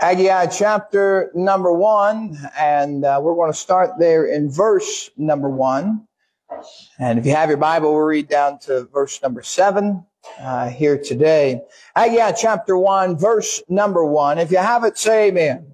Haggai chapter number 1, and we're going to start there in verse number 1. And if you have your Bible, we'll read down to verse number 7 here today. Haggai chapter 1, verse number 1. If you have it, say amen.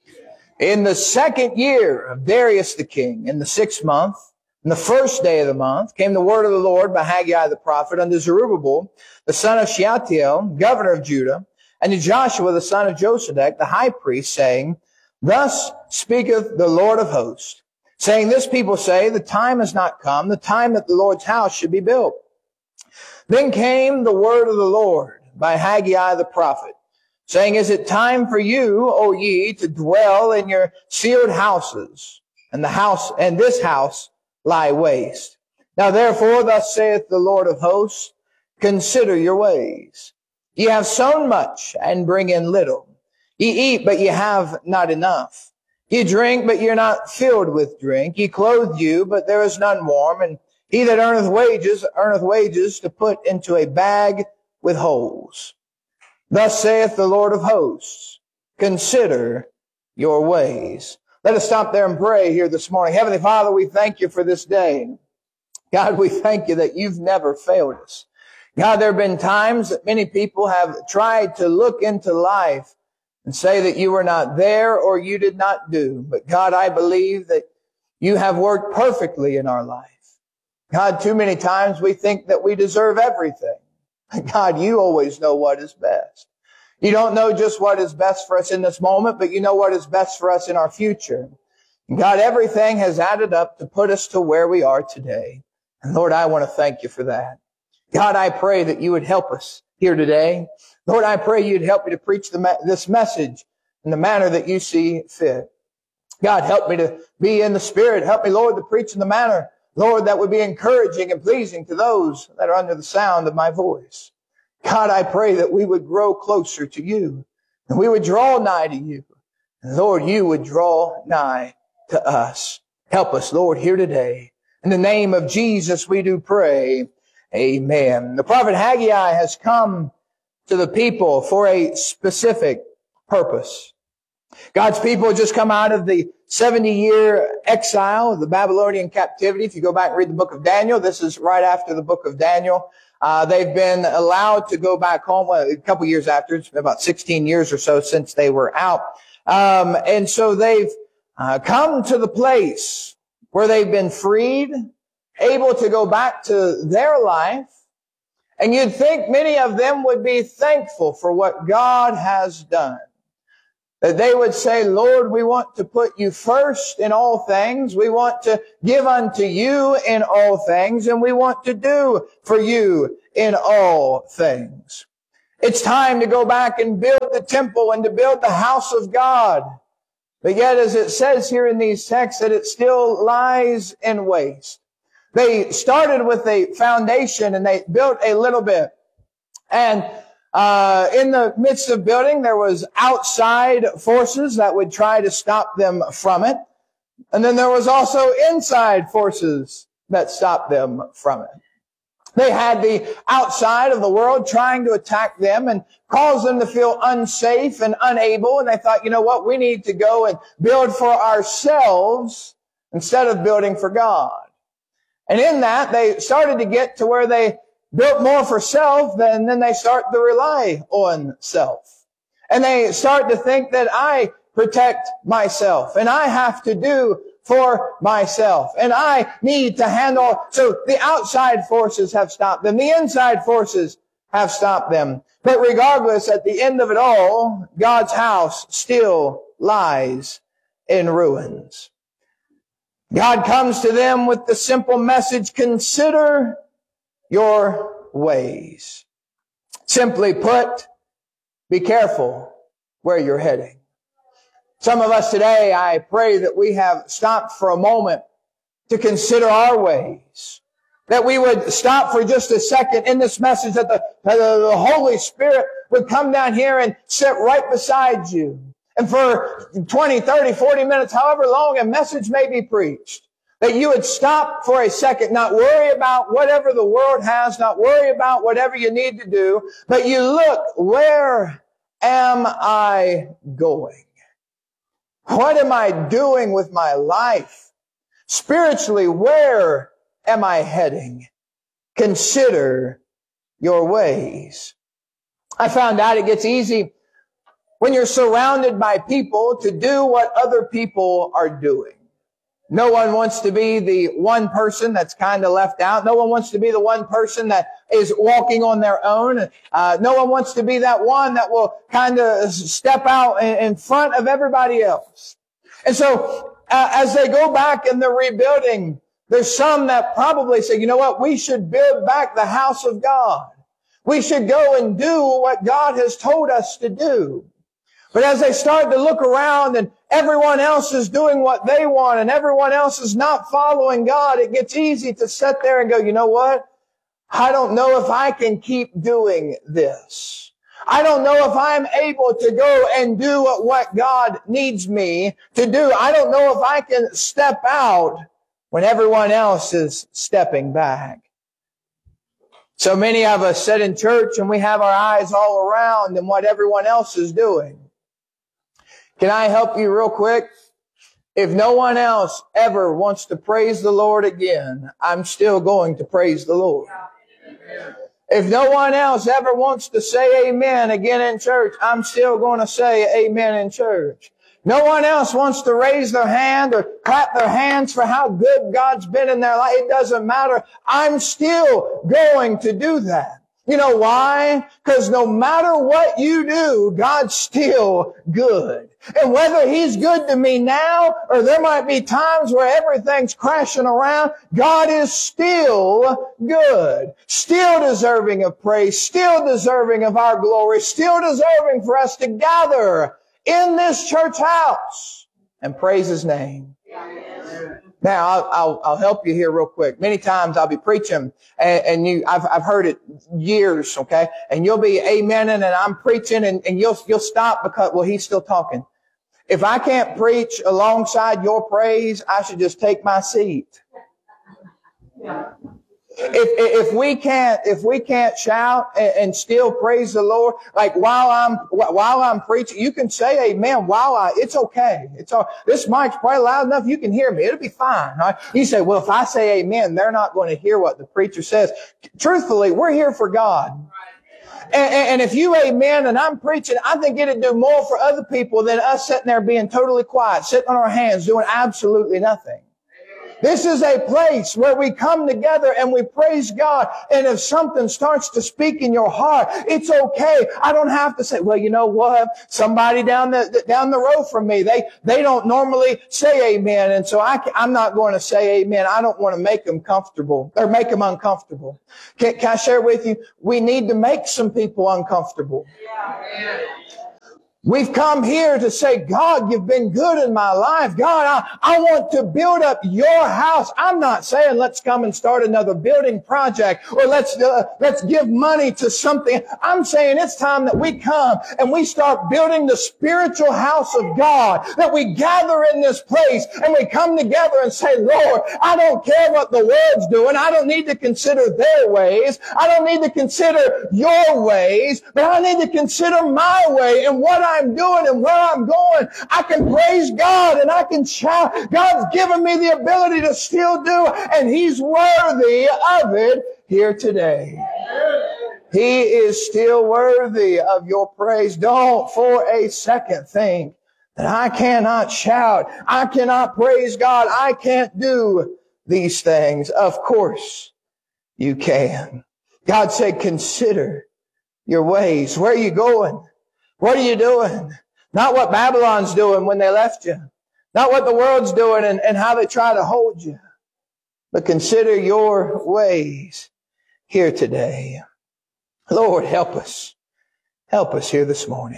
In the second year of Darius the king, in the 6th month, in the first day of the month, came the word of the Lord by Haggai the prophet unto Zerubbabel, the son of Shealtiel, governor of Judah, and to Joshua the son of Josedech, the high priest, saying, Thus speaketh the Lord of hosts, saying, This people say, the time is not come, the time that the Lord's house should be built. Then came the word of the Lord by Haggai the prophet, saying, Is it time for you, O ye, to dwell in your sealed houses, and this house lie waste? Now therefore, thus saith the Lord of hosts, Consider your ways. Ye have sown much and bring in little. Ye eat, but ye have not enough. Ye drink, but ye are not filled with drink. Ye clothe you, but there is none warm. And he that earneth wages to put into a bag with holes. Thus saith the Lord of hosts, Consider your ways. Let us stop there and pray here this morning. Heavenly Father, we thank you for this day. God, we thank you that you've never failed us. God, there have been times that many people have tried to look into life and say that you were not there or you did not do. But God, I believe that you have worked perfectly in our life. God, too many times we think that we deserve everything. God, you always know what is best. You don't know just what is best for us in this moment, but you know what is best for us in our future. And God, everything has added up to put us to where we are today. And Lord, I want to thank you for that. God, I pray that you would help us here today. Lord, I pray you'd help me to preach this message in the manner that you see fit. God, help me to be in the Spirit. Help me, Lord, to preach in the manner, Lord, that would be encouraging and pleasing to those that are under the sound of my voice. God, I pray that we would grow closer to you and we would draw nigh to you. And Lord, you would draw nigh to us. Help us, Lord, here today. In the name of Jesus, we do pray. Amen. The prophet Haggai has come to the people for a specific purpose. God's people have just come out of the 70-year exile of the Babylonian captivity. If you go back and read the book of Daniel, this is right after the book of Daniel. They've been allowed to go back home a couple years after. It's been about 16 years or so since they were out. And so they've come to the place where they've been freed, able to go back to their life. And you'd think many of them would be thankful for what God has done. That they would say, Lord, we want to put you first in all things. We want to give unto you in all things. And we want to do for you in all things. It's time to go back and build the temple and to build the house of God. But yet, as it says here in these texts, that it still lies in waste. They started with a foundation and they built a little bit. And in the midst of building, there was outside forces that would try to stop them from it. And then there was also inside forces that stopped them from it. They had the outside of the world trying to attack them and cause them to feel unsafe and unable. And they thought, you know what, we need to go and build for ourselves instead of building for God. And in that, they started to get to where they built more for self, and then they start to rely on self. And they start to think that I protect myself, and I have to do for myself, and I need to handle. So the outside forces have stopped them. The inside forces have stopped them. But regardless, at the end of it all, God's house still lies in ruins. God comes to them with the simple message, consider your ways. Simply put, be careful where you're heading. Some of us today, I pray that we have stopped for a moment to consider our ways. That we would stop for just a second in this message, that the Holy Spirit would come down here and sit right beside you. And for 20, 30, 40 minutes, however long a message may be preached, that you would stop for a second, not worry about whatever the world has, not worry about whatever you need to do, but you look where am I going? What am I doing with my life? Spiritually, where am I heading? Consider your ways. I found out it gets easy when you're surrounded by people to do what other people are doing. No one wants to be the one person that's kind of left out. No one wants to be the one person that is walking on their own. No one wants to be that one that will kind of step out in front of everybody else. And so as they go back and they're rebuilding, there's some that probably say, you know what, we should build back the house of God. We should go and do what God has told us to do. But as they start to look around and everyone else is doing what they want and everyone else is not following God, it gets easy to sit there and go, you know what? I don't know if I can keep doing this. I don't know if I'm able to go and do what God needs me to do. I don't know if I can step out when everyone else is stepping back. So many of us sit in church and we have our eyes all around and what everyone else is doing. Can I help you real quick? If no one else ever wants to praise the Lord again, I'm still going to praise the Lord. If no one else ever wants to say amen again in church, I'm still going to say amen in church. No one else wants to raise their hand or clap their hands for how good God's been in their life. It doesn't matter. I'm still going to do that. You know why? Because no matter what you do, God's still good. And whether He's good to me now, or there might be times where everything's crashing around, God is still good. Still deserving of praise. Still deserving of our glory. Still deserving for us to gather in this church house and praise His name. Now, I'll help you here real quick. Many times I'll be preaching and I've heard it years, okay? And you'll be amening and I'm preaching and you'll stop because, well, he's still talking. If I can't preach alongside your praise, I should just take my seat. If we can't shout and still praise the Lord, like while I'm preaching, you can say amen it's okay. This mic's probably loud enough you can hear me. It'll be fine. Right? You say, well, if I say amen, they're not going to hear what the preacher says. Truthfully, we're here for God. And if you amen and I'm preaching, I think it'd do more for other people than us sitting there being totally quiet, sitting on our hands, doing absolutely nothing. This is a place where we come together and we praise God. And if something starts to speak in your heart, it's okay. I don't have to say, well, you know what? Somebody down the road from me, they don't normally say amen. And so I'm not going to say amen. I don't want to make them comfortable or make them uncomfortable. Can I share with you? We need to make some people uncomfortable. Yeah. We've come here to say, God, you've been good in my life. God, I want to build up your house. I'm not saying let's come and start another building project or let's give money to something. I'm saying it's time that we come and we start building the spiritual house of God, that we gather in this place and we come together and say, Lord, I don't care what the world's doing. I don't need to consider their ways. I don't need to consider your ways, but I need to consider my way and what I'm doing and where I'm going. I can praise God and I can shout. God's given me the ability to still do, and He's worthy of it here today. He is still worthy of your praise. Don't for a second think that I cannot shout. I cannot praise God. I can't do these things. Of course you can. God said, consider your ways. Where are you going? What are you doing? Not what Babylon's doing when they left you. Not what the world's doing and how they try to hold you. But consider your ways here today. Lord, help us. Help us here this morning.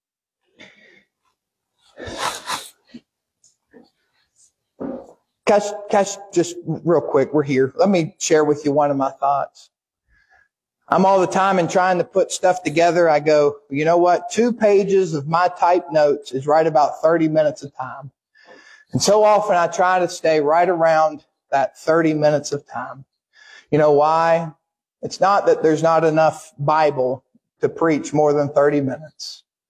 Cash, just real quick, we're here. Let me share with you one of my thoughts. I'm all the time in trying to put stuff together. I go, you know what? 2 pages of my typed notes is right about 30 minutes of time. And so often I try to stay right around that 30 minutes of time. You know why? It's not that there's not enough Bible to preach more than 30 minutes.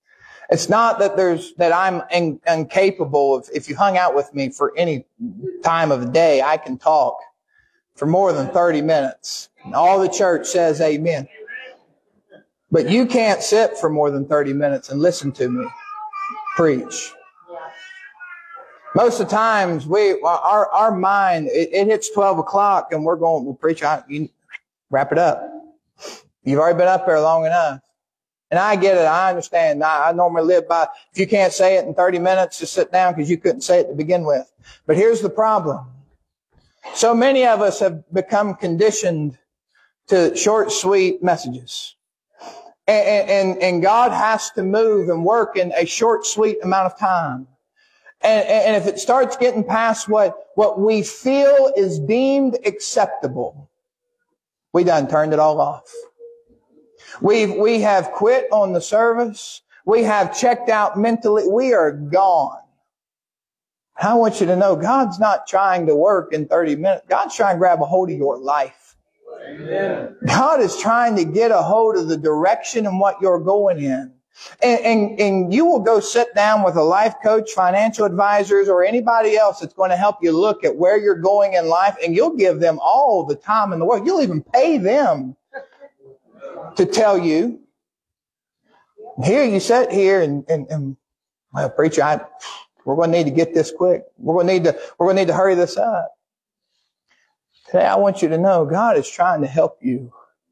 It's not that I'm incapable of, if you hung out with me for any time of the day, I can talk for more than 30 minutes. And all the church says amen. But you can't sit for more than 30 minutes and listen to me preach. Most of the times our mind, it hits 12 o'clock and we're going, well, preacher, you wrap it up. You've already been up there long enough. And I get it. I understand. I normally live by, if you can't say it in 30 minutes, just sit down because you couldn't say it to begin with. But here's the problem. So many of us have become conditioned to short, sweet messages. And God has to move and work in a short, sweet amount of time. And if it starts getting past what we feel is deemed acceptable, we done turned it all off. We have quit on the service. We have checked out mentally. We are gone. I want you to know God's not trying to work in 30 minutes. God's trying to grab a hold of your life. Amen. God is trying to get a hold of the direction and what you're going in. And you will go sit down with a life coach, financial advisors, or anybody else that's going to help you look at where you're going in life, and you'll give them all the time in the world. You'll even pay them to tell you. Here you sit here and well, preacher, we're going to need to get this quick. We're going to need to hurry this up. Today I want you to know God is trying to help you.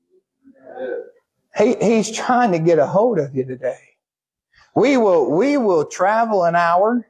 He's trying to get a hold of you today. We will travel an hour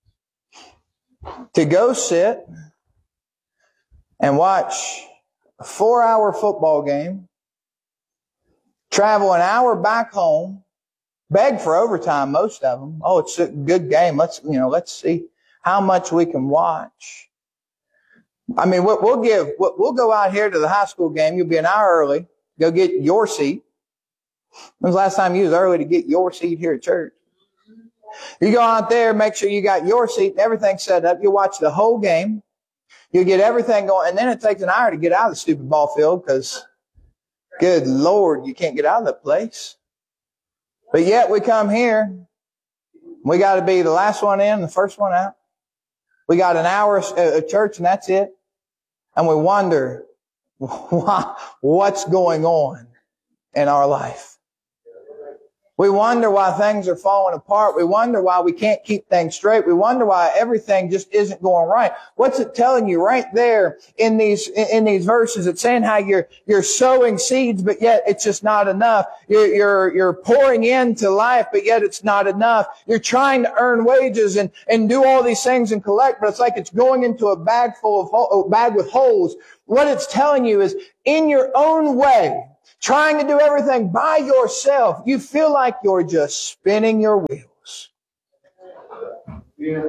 to go sit and watch a 4-hour football game, travel an hour back home, beg for overtime, most of them. Oh, it's a good game. Let's see how much we can watch. I mean, we'll go out here to the high school game. You'll be an hour early. Go get your seat. When's the last time you was early to get your seat here at church? You go out there, make sure you got your seat and everything set up. You watch the whole game. You get everything going. And then it takes an hour to get out of the stupid ball field because, good Lord, you can't get out of that place. But yet we come here. We got to be the last one in and the first one out. We got an hour of church and that's it. And we wonder what's going on in our life. We wonder why things are falling apart. We wonder why we can't keep things straight. We wonder why everything just isn't going right. What's it telling you right there in these verses? It's saying how you're sowing seeds, but yet it's just not enough. You're pouring into life, but yet it's not enough. You're trying to earn wages and do all these things and collect, but it's like it's going into a bag with holes. What it's telling you is in your own way, trying to do everything by yourself, you feel like you're just spinning your wheels. Yeah.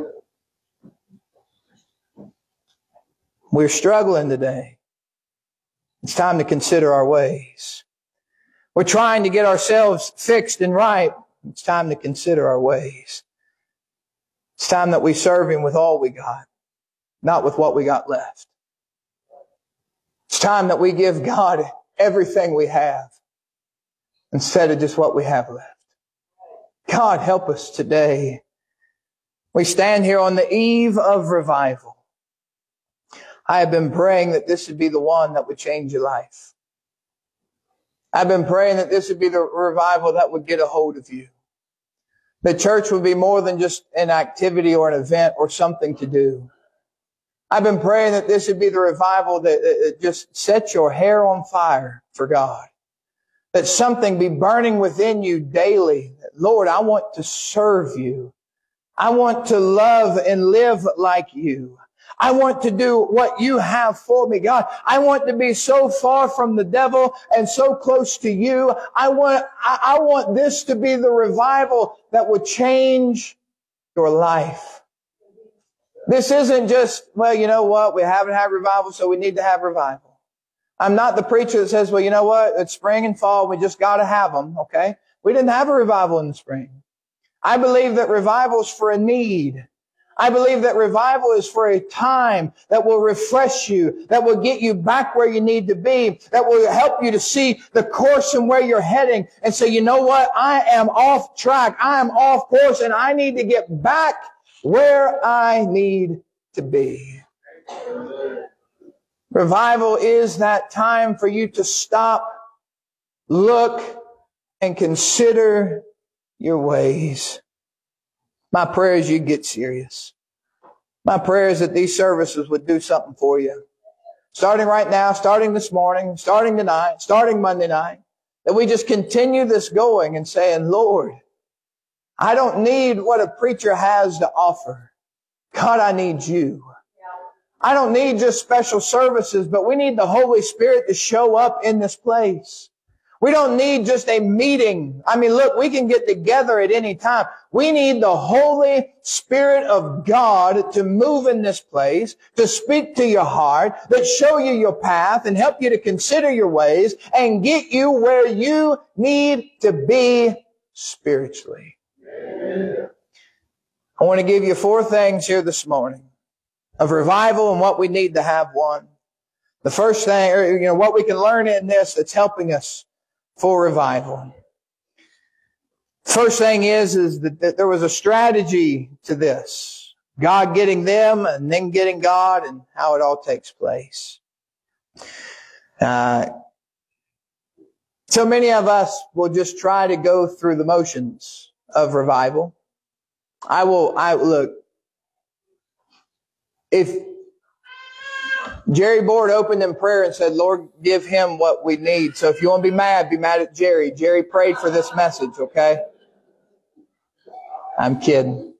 We're struggling today. It's time to consider our ways. We're trying to get ourselves fixed and right. It's time to consider our ways. It's time that we serve Him with all we got, not with what we got left. It's time that we give God everything we have instead of just what we have left. God, help us today. We stand here on the eve of revival. I have been praying that this would be the one that would change your life. I've been praying that this would be the revival that would get a hold of you. The church would be more than just an activity or an event or something to do. I've been praying that this would be the revival that just sets your hair on fire for God. That something be burning within you daily. Lord, I want to serve you. I want to love and live like you. I want to do what you have for me, God. I want to be so far from the devil and so close to you. I want this to be the revival that would change your life. This isn't just, well, you know what? We haven't had revival, so we need to have revival. I'm not the preacher that says, well, you know what? It's spring and fall. We just got to have them. Okay. We didn't have a revival in the spring. I believe that revival's for a need. I believe that revival is for a time that will refresh you, that will get you back where you need to be, that will help you to see the course and where you're heading and say, you know what? I am off track. I am off course and I need to get back where I need to be. Revival is that time for you to stop, look, and consider your ways. My prayer is you get serious. My prayer is that these services would do something for you. Starting right now, starting this morning, starting tonight, starting Monday night, that we just continue this going and saying, Lord, I don't need what a preacher has to offer. God, I need you. I don't need just special services, but we need the Holy Spirit to show up in this place. We don't need just a meeting. I mean, look, we can get together at any time. We need the Holy Spirit of God to move in this place, to speak to your heart, that show you your path and help you to consider your ways and get you where you need to be spiritually. Amen. I want to give you 4 things here this morning of revival and what we need to have one. The first thing, what we can learn in this that's helping us for revival. First thing is that there was a strategy to this. God getting them and then getting God and how it all takes place. So many of us will just try to go through the motions of revival. Look, if Jerry Board opened in prayer and said, Lord, give him what we need. So if you want to be mad at Jerry. Jerry prayed for this message, okay? I'm kidding.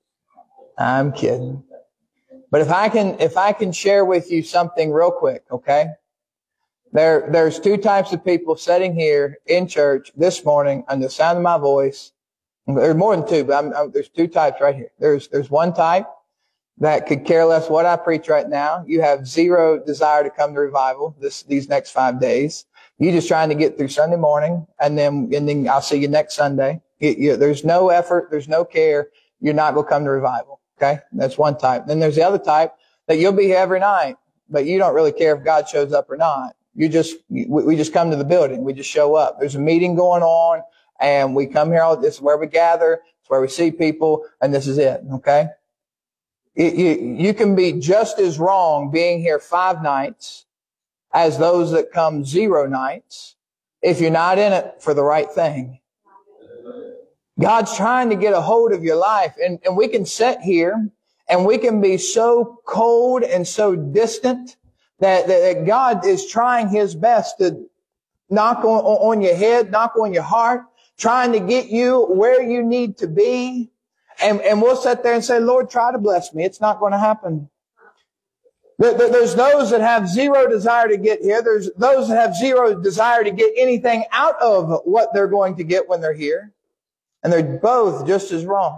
But if I can share with you something real quick, okay? There's 2 types of people sitting here in church this morning under the sound of my voice. There's more than 2, but there's 2 types right here. There's one type that could care less what I preach right now. You have zero desire to come to revival these next 5 days. You're just trying to get through Sunday morning, and then I'll see you next Sunday. There's no effort, there's no care. You're not going to come to revival. Okay, that's one type. Then there's the other type that you'll be here every night, but you don't really care if God shows up or not. We just come to the building. We just show up. There's a meeting going on, and we come here. This is where we gather. It's where we see people, and this is it. Okay. You can be just as wrong being here 5 nights as those that come 0 nights if you're not in it for the right thing. God's trying to get a hold of your life, and we can sit here and we can be so cold and so distant that God is trying His best to knock on your head, knock on your heart, trying to get you where you need to be. And we'll sit there and say, Lord, try to bless me. It's not going to happen. There's those that have zero desire to get here. There's those that have zero desire to get anything out of what they're going to get when they're here. And they're both just as wrong.